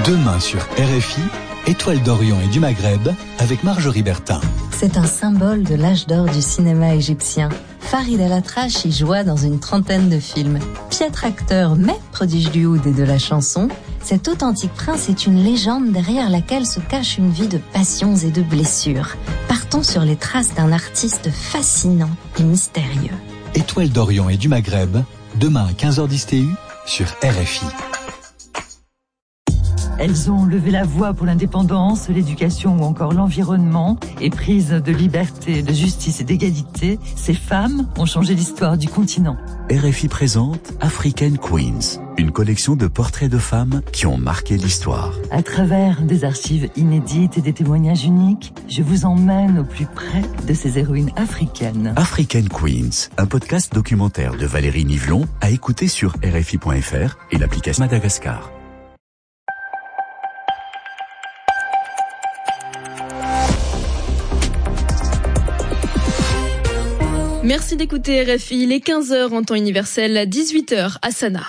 Demain sur RFI, Étoile d'Orient et du Maghreb avec Marjorie Bertin. C'est un symbole de l'âge d'or du cinéma égyptien. Farid El-Atrache y joua dans une trentaine de films. Piètre acteur mais prodige du oud et de la chanson, cet authentique prince est une légende derrière laquelle se cache une vie de passions et de blessures. Partons sur les traces d'un artiste fascinant et mystérieux. Étoile d'Orient et du Maghreb, demain à 15h10 TU sur RFI. Elles ont levé la voix pour l'indépendance, l'éducation ou encore l'environnement. Éprises de liberté, de justice et d'égalité, ces femmes ont changé l'histoire du continent. RFI présente African Queens, une collection de portraits de femmes qui ont marqué l'histoire. À travers des archives inédites et des témoignages uniques, je vous emmène au plus près de ces héroïnes africaines. African Queens, un podcast documentaire de Valérie Nivelon à écouter sur RFI.fr et l'application Madagascar. Merci d'écouter RFI, il est 15h en temps universel, 18h à Sanaa.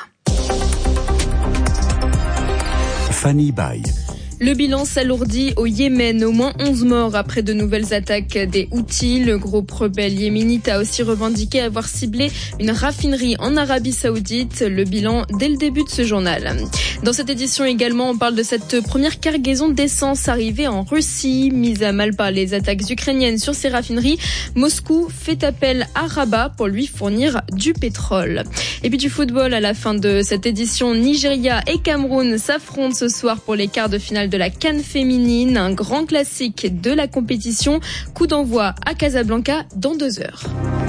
Fanny Baye. Le bilan s'alourdit au Yémen, au moins 11 morts après de nouvelles attaques des Houthis. Le groupe rebelle yéménite a aussi revendiqué avoir ciblé une raffinerie en Arabie Saoudite. Le bilan dès le début de ce journal. Dans cette édition également, on parle de cette première cargaison d'essence arrivée en Russie, mise à mal par les attaques ukrainiennes sur ces raffineries. Moscou fait appel à Rabat pour lui fournir du pétrole. Et puis du football à la fin de cette édition, Nigeria et Cameroun s'affrontent ce soir pour les quarts de finale de la CAN féminine, un grand classique de la compétition. Coup d'envoi à Casablanca dans 2 heures.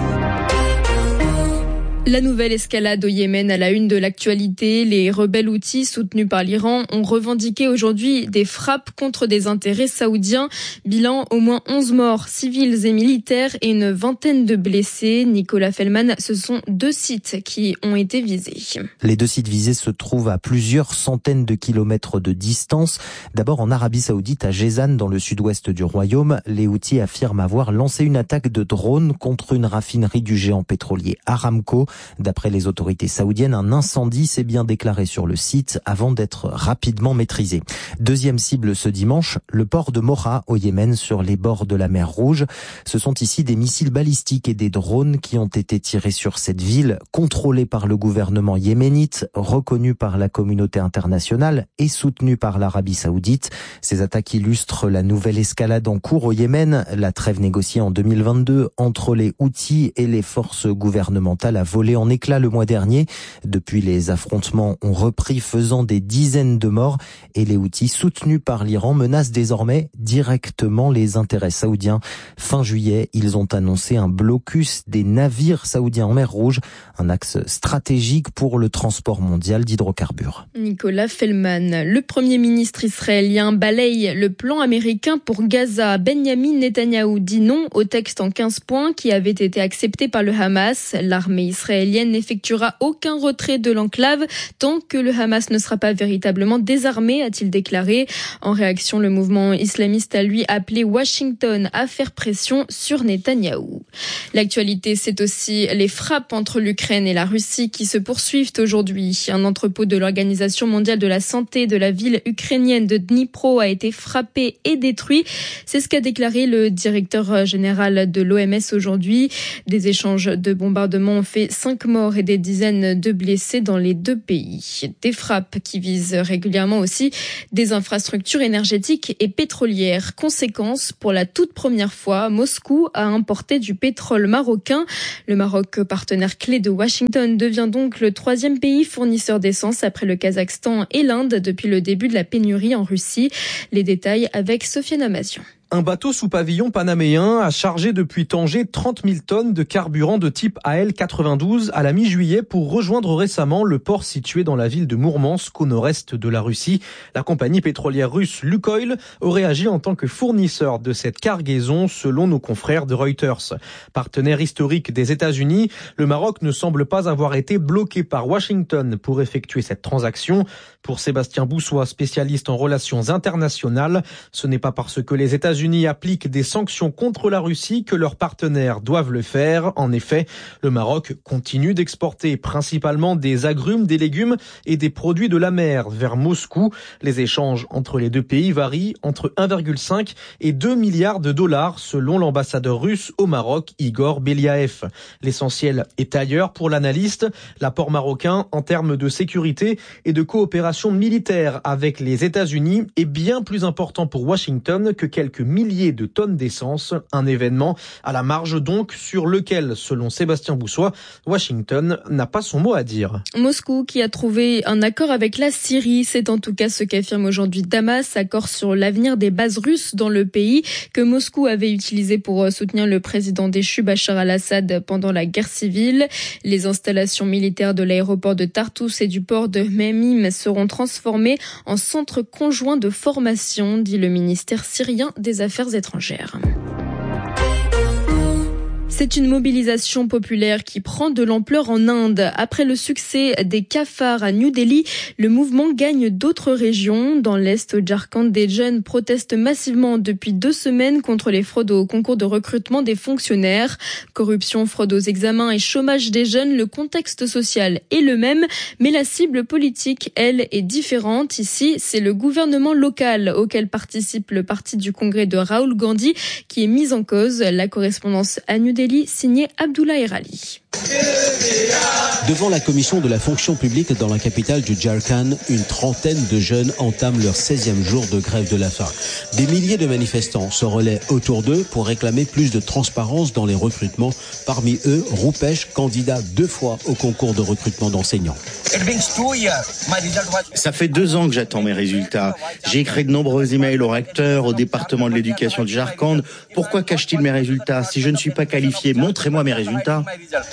La nouvelle escalade au Yémen à la une de l'actualité. Les rebelles Houthis soutenus par l'Iran ont revendiqué aujourd'hui des frappes contre des intérêts saoudiens. Bilan, au moins 11 morts civils et militaires et une vingtaine de blessés. Nicolas Fellman, ce sont 2 sites qui ont été visés. Les 2 sites visés se trouvent à plusieurs centaines de kilomètres de distance. D'abord en Arabie Saoudite, à Jezan, dans le sud-ouest du royaume, les Houthis affirment avoir lancé une attaque de drone contre une raffinerie du géant pétrolier Aramco. D'après les autorités saoudiennes, un incendie s'est bien déclaré sur le site avant d'être rapidement maîtrisé. Deuxième cible ce dimanche, le port de Moha au Yémen sur les bords de la mer Rouge. Ce sont ici des missiles balistiques et des drones qui ont été tirés sur cette ville, contrôlée par le gouvernement yéménite, reconnue par la communauté internationale et soutenue par l'Arabie Saoudite. Ces attaques illustrent la nouvelle escalade en cours au Yémen. La trêve négociée en 2022 entre les Houthis et les forces gouvernementales a volé en éclats le mois dernier. Depuis, les affrontements ont repris, faisant des dizaines de morts, et les Houthis soutenus par l'Iran menacent désormais directement les intérêts saoudiens. Fin juillet, ils ont annoncé un blocus des navires saoudiens en mer Rouge, un axe stratégique pour le transport mondial d'hydrocarbures. Nicolas Fellman, le Premier ministre israélien balaye le plan américain pour Gaza. Benyamin Netanyahou dit non au texte en 15 points qui avait été accepté par le Hamas. L'armée israélienne n'effectuera aucun retrait de l'enclave tant que le Hamas ne sera pas véritablement désarmé, a-t-il déclaré. En réaction, le mouvement islamiste a lui appelé Washington à faire pression sur Netanyahou. L'actualité, c'est aussi les frappes entre l'Ukraine et la Russie qui se poursuivent aujourd'hui. Un entrepôt de l'Organisation mondiale de la santé de la ville ukrainienne de Dnipro a été frappé et détruit. C'est ce qu'a déclaré le directeur général de l'OMS aujourd'hui. Des échanges de bombardements ont fait 5 morts et des dizaines de blessés dans les 2 pays. Des frappes qui visent régulièrement aussi des infrastructures énergétiques et pétrolières. Conséquence, pour la toute première fois, Moscou a importé du pétrole marocain. Le Maroc, partenaire clé de Washington, devient donc le 3e pays fournisseur d'essence après le Kazakhstan et l'Inde depuis le début de la pénurie en Russie. Les détails avec Sofiane Amazian. Un bateau sous pavillon panaméen a chargé depuis Tanger 30 000 tonnes de carburant de type AL-92 à la mi-juillet pour rejoindre récemment le port situé dans la ville de Mourmansk au nord-est de la Russie. La compagnie pétrolière russe Lukoil aurait agi en tant que fournisseur de cette cargaison selon nos confrères de Reuters. Partenaire historique des États-Unis, le Maroc ne semble pas avoir été bloqué par Washington pour effectuer cette transaction. Pour Sébastien Boussois, spécialiste en relations internationales, ce n'est pas parce que les États-Unis États-Unis appliquent des sanctions contre la Russie, que leurs partenaires doivent le faire. En effet, le Maroc continue d'exporter principalement des agrumes, des légumes et des produits de la mer vers Moscou. Les échanges entre les deux pays varient entre 1,5 et 2 milliards de dollars selon l'ambassadeur russe au Maroc, Igor Beliaev. L'essentiel est ailleurs pour l'analyste. L'apport marocain en termes de sécurité et de coopération militaire avec les États-Unis est bien plus important pour Washington que quelques milliers de tonnes d'essence. Un événement à la marge donc sur lequel, selon Sébastien Boussois, Washington n'a pas son mot à dire. Moscou qui a trouvé un accord avec la Syrie, c'est en tout cas ce qu'affirme aujourd'hui Damas, accord sur l'avenir des bases russes dans le pays que Moscou avait utilisé pour soutenir le président déchu Bachar al-Assad pendant la guerre civile. Les installations militaires de l'aéroport de Tartus et du port de Memim seront transformées en centre conjoint de formation, dit le ministère syrien des Affaires étrangères. C'est une mobilisation populaire qui prend de l'ampleur en Inde. Après le succès des cafards à New Delhi, le mouvement gagne d'autres régions. Dans l'Est, au Jharkhand, des jeunes protestent massivement depuis 2 semaines contre les fraudes au concours de recrutement des fonctionnaires. Corruption, fraude aux examens et chômage des jeunes, le contexte social est le même, mais la cible politique, elle, est différente. Ici, c'est le gouvernement local auquel participe le parti du congrès de Rahul Gandhi qui est mis en cause. La correspondance à New Delhi, signé Abdullah Erali. Devant la commission de la fonction publique dans la capitale du Jharkhand, une trentaine de jeunes entament leur 16e jour de grève de la faim. Des milliers de manifestants se relaient autour d'eux pour réclamer plus de transparence dans les recrutements. Parmi eux, Rupesh, candidat 2 fois au concours de recrutement d'enseignants. Ça fait 2 ans que j'attends mes résultats. J'ai écrit de nombreux emails au recteur, au département de l'éducation du Jharkhand. Pourquoi cache-t-il mes résultats? Si je ne suis pas qualifié, montrez-moi mes résultats.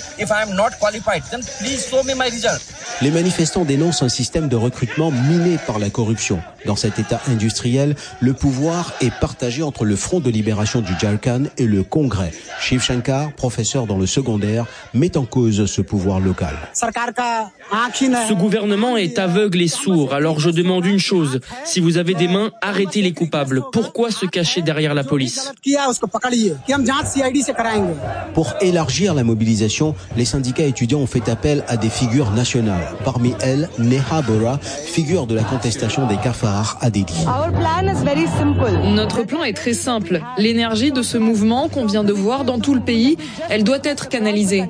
Les manifestants dénoncent un système de recrutement miné par la corruption. Dans cet état industriel, le pouvoir est partagé entre le Front de libération du Jharkhand et le Congrès. Shiv Shankar, professeur dans le secondaire, met en cause ce pouvoir local. Ce gouvernement est aveugle et sourd, alors je demande une chose. Si vous avez des mains, arrêtez les coupables. Pourquoi se cacher derrière la police? Pour élargir la mobilisation, les syndicats étudiants ont fait appel à des figures nationales. Parmi elles, Neha Bora, figure de la contestation des cafards à Delhi. Notre plan est très simple. L'énergie de ce mouvement qu'on vient de voir dans tout le pays, elle doit être canalisée.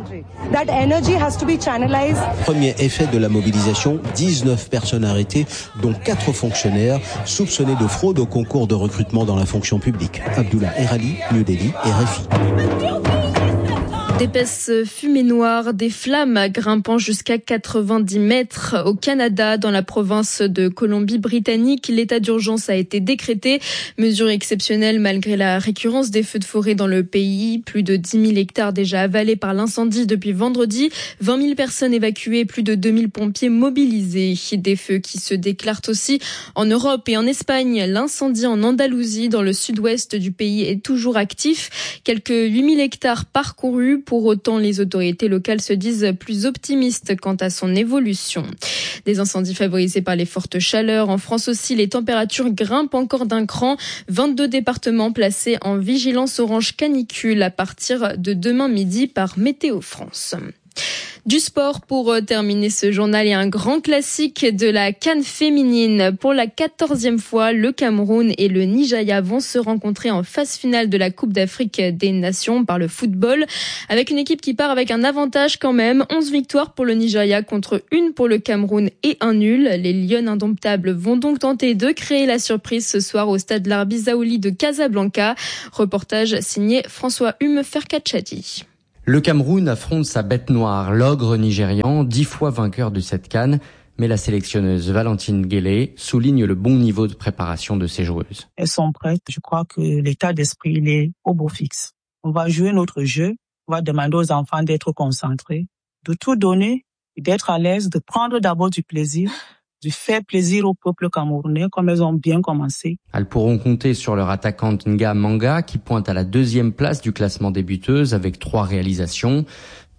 Premier effet de la mobilisation, 19 personnes arrêtées, dont 4 fonctionnaires soupçonnés de fraude au concours de recrutement dans la fonction publique. Abdullah Erali, New Delhi, RFI. D'épaisses fumées noires, des flammes grimpant jusqu'à 90 mètres. Au Canada, dans la province de Colombie-Britannique, l'état d'urgence a été décrété. Mesure exceptionnelle malgré la récurrence des feux de forêt dans le pays. Plus de 10 000 hectares déjà avalés par l'incendie depuis vendredi. 20 000 personnes évacuées, plus de 2 000 pompiers mobilisés. Des feux qui se déclarent aussi en Europe et en Espagne. L'incendie en Andalousie, dans le sud-ouest du pays, est toujours actif. Quelques 8 000 hectares parcourus. Pour autant, les autorités locales se disent plus optimistes quant à son évolution. Des incendies favorisés par les fortes chaleurs. En France aussi, les températures grimpent encore d'un cran. 22 départements placés en vigilance orange canicule à partir de demain midi par Météo France. Du sport pour terminer ce journal et un grand classique de la CAN féminine. Pour la 14e fois, le Cameroun et le Nigeria vont se rencontrer en phase finale de la Coupe d'Afrique des Nations par le football. Avec une équipe qui part avec un avantage quand même. 11 victoires pour le Nigeria contre 1 pour le Cameroun et un nul. Les Lionnes indomptables vont donc tenter de créer la surprise ce soir au stade Larbi Zaouli de Casablanca. Reportage signé François-Hume Ferkachadi. Le Cameroun affronte sa bête noire, l'ogre nigérian, 10 fois vainqueur de cette CAN. Mais la sélectionneuse Valentine Guélé souligne le bon niveau de préparation de ses joueuses. Elles sont prêtes. Je crois que l'état d'esprit, il est au beau fixe. On va jouer notre jeu. On va demander aux enfants d'être concentrés, de tout donner, d'être à l'aise, de prendre d'abord du plaisir, de faire plaisir au peuple camerounais comme elles ont bien commencé. Elles pourront compter sur leur attaquante Nga Manga qui pointe à la 2e place du classement des buteuses avec 3 réalisations.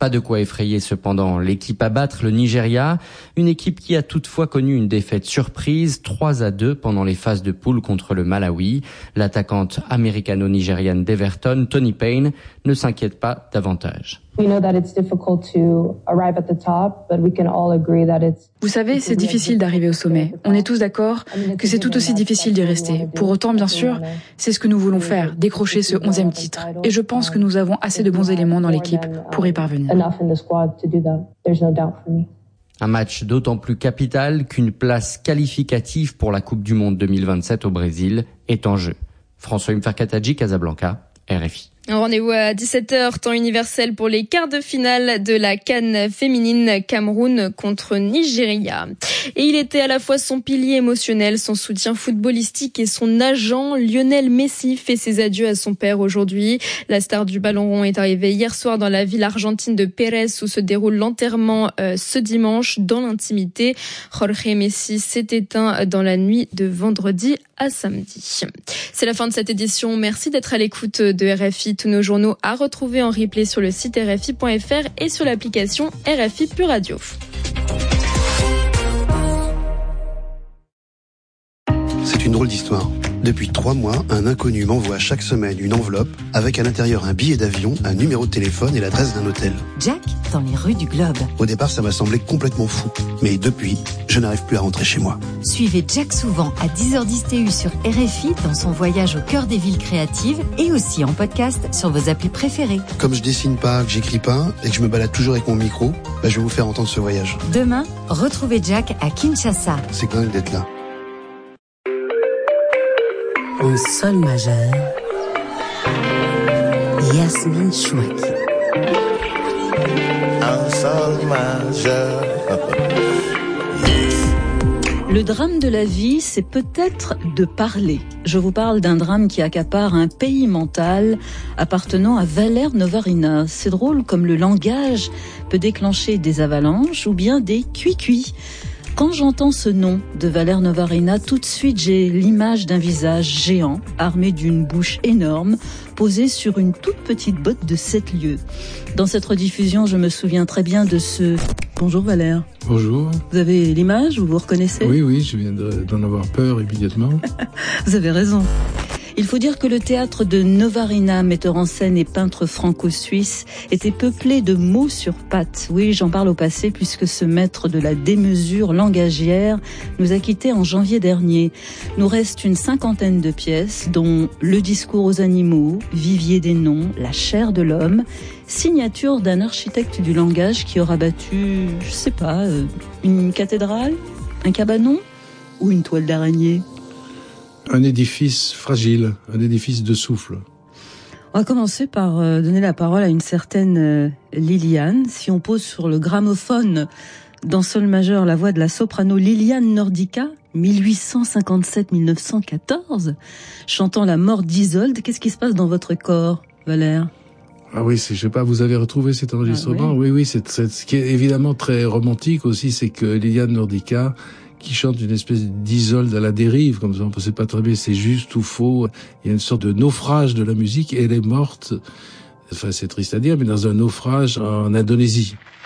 Pas de quoi effrayer cependant l'équipe à battre, le Nigeria, une équipe qui a toutefois connu une défaite surprise, 3-2 pendant les phases de poule contre le Malawi. L'attaquante américano-nigériane d'Everton, Toni Payne, ne s'inquiète pas davantage. Vous savez, c'est difficile d'arriver au sommet. On est tous d'accord que c'est tout aussi difficile d'y rester. Pour autant, bien sûr, c'est ce que nous voulons faire, décrocher ce 11e titre. Et je pense que nous avons assez de bons éléments dans l'équipe pour y parvenir. Un match d'autant plus capital qu'une place qualificative pour la Coupe du Monde 2027 au Brésil est en jeu. François Mferkataji, Casablanca, RFI. Rendez-vous à 17h, temps universel pour les quarts de finale de la CAN féminine, Cameroun contre Nigeria. Et il était à la fois son pilier émotionnel, son soutien footballistique et son agent. Lionel Messi fait ses adieux à son père aujourd'hui. La star du ballon rond est arrivée hier soir dans la ville argentine de Pérez où se déroule l'enterrement ce dimanche dans l'intimité. Jorge Messi s'est éteint dans la nuit de vendredi à samedi. C'est la fin de cette édition. Merci d'être à l'écoute de RFI. Tous nos journaux à retrouver en replay sur le site RFI.fr et sur l'application RFI Pure Radio. C'est une drôle d'histoire. Depuis 3 mois, un inconnu m'envoie chaque semaine une enveloppe avec à l'intérieur un billet d'avion, un numéro de téléphone et l'adresse d'un hôtel. Jack, dans les rues du Globe. Au départ, ça m'a semblé complètement fou. Mais depuis, je n'arrive plus à rentrer chez moi. Suivez Jack souvent à 10h10 TU sur RFI dans son voyage au cœur des villes créatives et aussi en podcast sur vos applis préférées. Comme je dessine pas, que j'écris pas et que je me balade toujours avec mon micro, je vais vous faire entendre ce voyage. Demain, retrouvez Jack à Kinshasa. C'est dingue d'être là. En sol majeur, Yasmine Chouaki. En sol majeur. Le drame de la vie, c'est peut-être de parler. Je vous parle d'un drame qui accapare un pays mental appartenant à Valère Novarina. C'est drôle comme le langage peut déclencher des avalanches ou bien des cuis-cuis. Quand j'entends ce nom de Valère Novarina, tout de suite j'ai l'image d'un visage géant, armé d'une bouche énorme, posé sur une toute petite botte de 7 lieues. Dans cette rediffusion, je me souviens très bien de ce... Bonjour Valère. Bonjour. Vous avez l'image, vous vous reconnaissez ? Oui, je viens d'en avoir peur immédiatement. Vous avez raison. Il faut dire que le théâtre de Novarina, metteur en scène et peintre franco-suisse, était peuplé de mots sur pattes. Oui, j'en parle au passé puisque ce maître de la démesure langagière nous a quittés en janvier dernier. Nous reste une 50aine de pièces, dont Le discours aux animaux, Vivier des noms, La chair de l'homme, signature d'un architecte du langage qui aura bâtu, je sais pas, une cathédrale, un cabanon ou une toile d'araignée. Un édifice fragile, un édifice de souffle. On va commencer par donner la parole à une certaine Liliane. Si on pose sur le gramophone dans sol majeur la voix de la soprano Liliane Nordica, 1857-1914, chantant la mort d'Isolde, qu'est-ce qui se passe dans votre corps, Valère ? Ah oui, je sais pas, vous avez retrouvé cet enregistrement ? Oui, c'est ce qui est évidemment très romantique aussi, c'est que Liliane Nordica, qui chante une espèce d'Isolde à la dérive, comme ça on ne sait pas très bien c'est juste ou faux. Il y a une sorte de naufrage de la musique et elle est morte, enfin c'est triste à dire, mais dans un naufrage en Indonésie.